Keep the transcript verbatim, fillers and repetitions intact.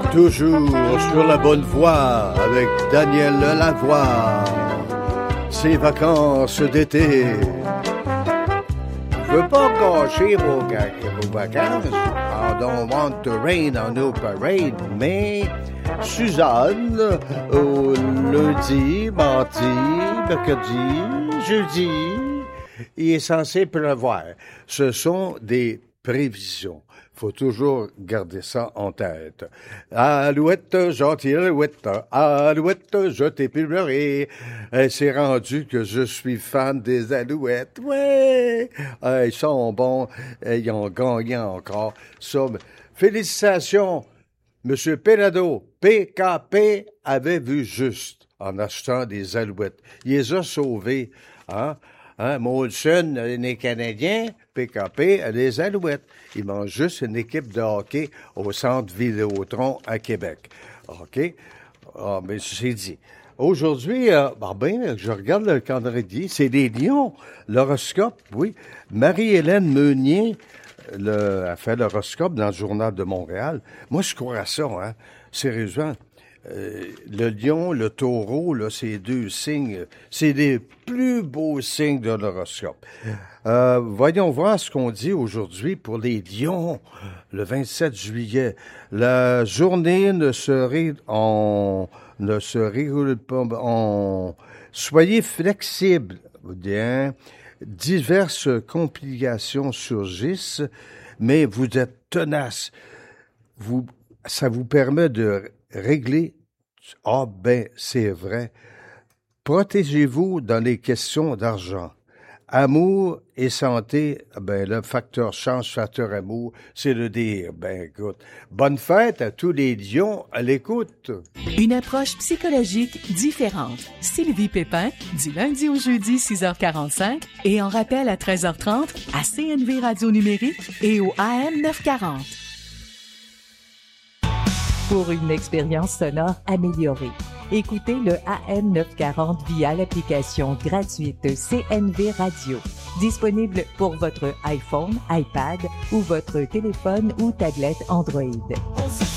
Toujours sur la bonne voie avec Daniel Lavoie. Ces vacances d'été. Je veux pas gâcher vos, vos vacances. I don't want to rain on no parade. Mais Suzanne, au lundi, mardi, mercredi, jeudi, il est censé pleuvoir. Ce sont des prévisions. Faut toujours garder ça en tête. Alouette, gentille alouette, alouette, je t'ai pleuré. Et c'est rendu que je suis fan des alouettes. Ouais! Ah, ils sont bons. Ils ont gagné encore. Ça, félicitations, Monsieur Pelado. P K P avait vu juste en achetant des alouettes. Il les a sauvés. Hein? Hein? Molson, les Canadiens, P K P, les Alouettes. Ils mangent juste une équipe de hockey au centre Vidéotron à Québec. OK? Ah, mais c'est dit. Aujourd'hui, euh, ben, ben, je regarde le calendrier, c'est des lions. L'horoscope, oui. Marie-Hélène Meunier le, a fait l'horoscope dans le Journal de Montréal. Moi, je crois à ça, hein. Sérieusement. Euh, le lion, le taureau, là, c'est deux signes, c'est les plus beaux signes de l'horoscope. Euh, voyons voir ce qu'on dit aujourd'hui pour les lions, le vingt-sept juillet. La journée ne serait en, ne se réroule pas en, soyez flexibles, bien, diverses complications surgissent, mais vous êtes tenaces. Vous, ça vous permet de régler. Ah ben, c'est vrai. Protégez-vous dans les questions d'argent. Amour et santé, ben le facteur chance, facteur amour, c'est le dire. Ben écoute, bonne fête à tous les lions à l'écoute. Une approche psychologique différente. Sylvie Pépin, du lundi au jeudi, six heures quarante-cinq, et en rappel à treize heures trente, à C N V Radio Numérique et au A M neuf cent quarante. Pour une expérience sonore améliorée, écoutez le A M neuf cent quarante via l'application gratuite C N V Radio, disponible pour votre iPhone, iPad ou votre téléphone ou tablette Android.